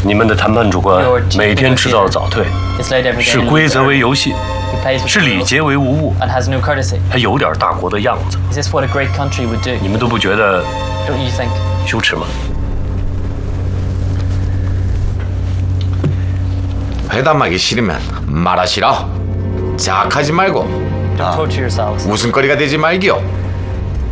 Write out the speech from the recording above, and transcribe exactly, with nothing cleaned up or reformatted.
你们的谈判主管每天迟到早退，视规则为游戏，视礼节为无物，还有点大国的样子。你们都不觉得羞耻吗？ 회담하기 싫으면 말하시라. 자학하지 말고 웃음거리가 되지 말기요.